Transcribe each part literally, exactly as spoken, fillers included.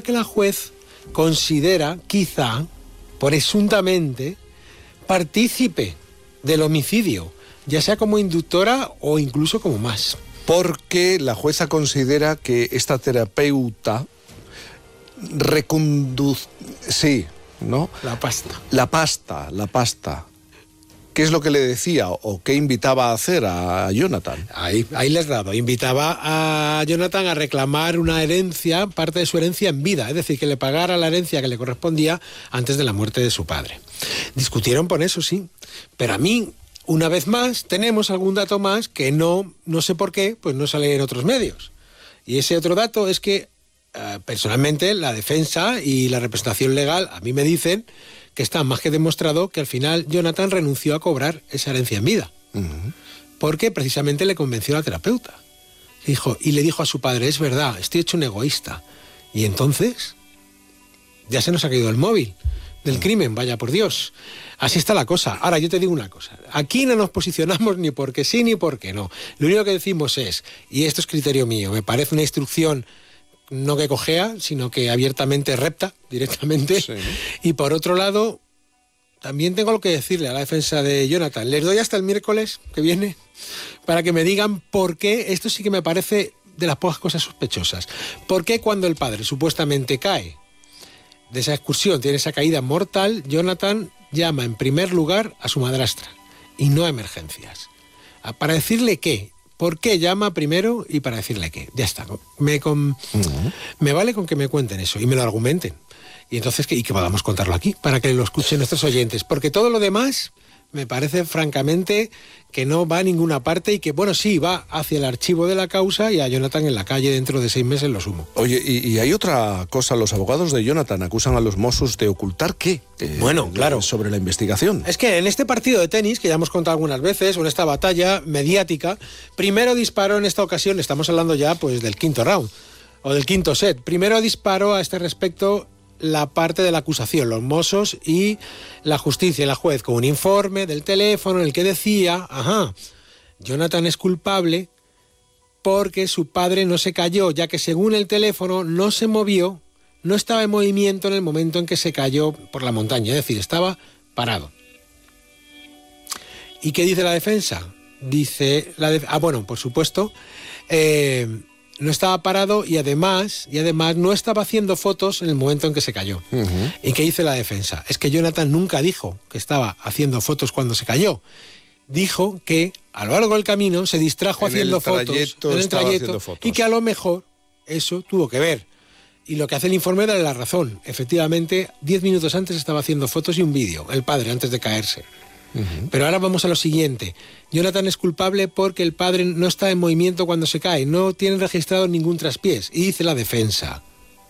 que la juez considera, quizá, presuntamente, partícipe del homicidio, ya sea como inductora o incluso como más. Porque la jueza considera que esta terapeuta reconduce... Sí, ¿no? La pasta. La pasta, la pasta. ¿Qué es lo que le decía o qué invitaba a hacer a Jonathan? Ahí, ahí les he dado. Invitaba a Jonathan a reclamar una herencia, parte de su herencia en vida, es decir, que le pagara la herencia que le correspondía antes de la muerte de su padre. Discutieron por eso, sí, pero a mí, una vez más, tenemos algún dato más que no, no sé por qué, pues no sale en otros medios. Y ese otro dato es que, eh, personalmente, la defensa y la representación legal a mí me dicen que está más que demostrado que al final Jonathan renunció a cobrar esa herencia en vida. Uh-huh. Porque precisamente le convenció a la terapeuta. Dijo, y le dijo a su padre, es verdad, estoy hecho un egoísta. Y entonces, ya se nos ha caído el móvil del uh-huh. crimen, vaya por Dios. Así está la cosa. Ahora, yo te digo una cosa. Aquí no nos posicionamos ni porque sí ni porque no. Lo único que decimos es, y esto es criterio mío, me parece una instrucción no que cojea, sino que abiertamente repta, directamente. Sí. Y por otro lado, también tengo lo que decirle a la defensa de Jonathan. Les doy hasta el miércoles que viene para que me digan por qué, esto sí que me parece de las pocas cosas sospechosas, por qué cuando el padre supuestamente cae de esa excursión, tiene esa caída mortal, Jonathan llama en primer lugar a su madrastra y no a emergencias. Para decirle qué. ¿Por qué llama primero y para decirle qué? Ya está. Me, con, uh-huh. me vale con que me cuenten eso y me lo argumenten. Y entonces que, y que podamos contarlo aquí para que lo escuchen nuestros oyentes. Porque todo lo demás me parece francamente que no va a ninguna parte y que, bueno, sí, va hacia el archivo de la causa y a Jonathan en la calle dentro de seis meses lo sumo. Oye, y, y hay otra cosa, los abogados de Jonathan acusan a los Mossos de ocultar ¿qué? Eh, bueno, claro. Sobre la investigación. Es que en este partido de tenis, que ya hemos contado algunas veces, o en esta batalla mediática, primero disparó en esta ocasión, estamos hablando ya pues del quinto round, o del quinto set, primero disparó a este respecto la parte de la acusación, los Mossos y la justicia y la juez, con un informe del teléfono en el que decía, ajá, Jonathan es culpable porque su padre no se cayó, ya que según el teléfono no se movió, no estaba en movimiento en el momento en que se cayó por la montaña, es decir, estaba parado. ¿Y qué dice la defensa? Dice, la def- ah, bueno, por supuesto, eh, no estaba parado y además, y además no estaba haciendo fotos en el momento en que se cayó. Uh-huh. ¿Y qué dice la defensa? Es que Jonathan nunca dijo que estaba haciendo fotos cuando se cayó. Dijo que a lo largo del camino se distrajo en haciendo el trayecto, fotos en el trayecto haciendo fotos. Y que a lo mejor eso tuvo que ver. Y lo que hace el informe da la razón. Efectivamente, diez minutos antes estaba haciendo fotos y un vídeo, el padre, antes de caerse. Uh-huh. Pero ahora vamos a lo siguiente. Jonathan es culpable porque el padre no está en movimiento cuando se cae, no tiene registrado ningún traspiés. Y dice la defensa,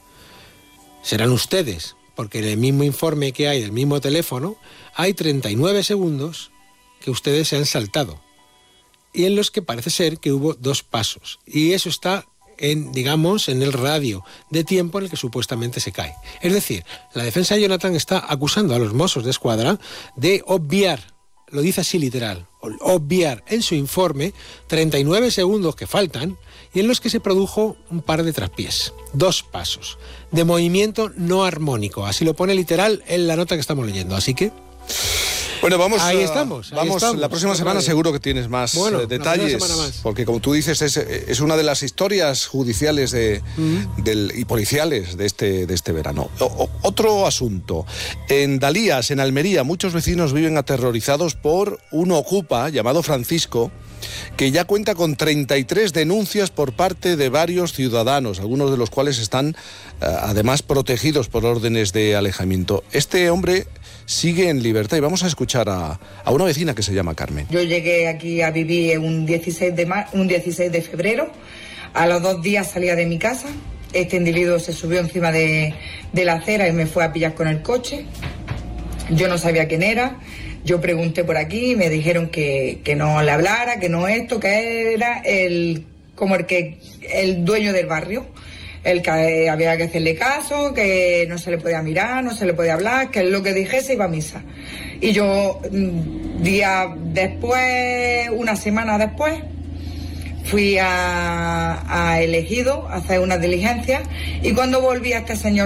serán ustedes, porque en el mismo informe que hay del mismo teléfono hay treinta y nueve segundos que ustedes se han saltado y en los que parece ser que hubo dos pasos. Y eso está en, digamos, en el radio de tiempo en el que supuestamente se cae. Es decir, la defensa de Jonathan está acusando a los Mossos de Escuadra de obviar, lo dice así literal, obviar en su informe treinta y nueve segundos que faltan y en los que se produjo un par de traspiés, dos pasos, de movimiento no armónico, así lo pone literal en la nota que estamos leyendo, así que... Bueno, vamos. Ahí estamos. Ahí vamos estamos. La próxima semana seguro que tienes más bueno, eh, detalles. Más. Porque, como tú dices, es, es una de las historias judiciales de, mm. del, y policiales de este, de este verano. O, o, otro asunto. En Dalías, en Almería, muchos vecinos viven aterrorizados por un ocupa llamado Francisco, que ya cuenta con treinta y tres denuncias por parte de varios ciudadanos, algunos de los cuales están, eh, además, protegidos por órdenes de alejamiento. Este hombre sigue en libertad y vamos a escuchar a, a una vecina que se llama Carmen. Yo llegué aquí a vivir un dieciséis de mar, un dieciséis de febrero. A los dos días salía de mi casa. Este individuo se subió encima de, de la acera y me fue a pillar con el coche. Yo no sabía quién era. Yo pregunté por aquí y me dijeron que, que no le hablara, que no esto, que era el como el que el dueño del barrio. El que había que hacerle caso, que no se le podía mirar, no se le podía hablar, que lo que dijese iba a misa. Y yo, día después, una semana después, fui a, a Elegido a hacer una diligencia y cuando volví a este señor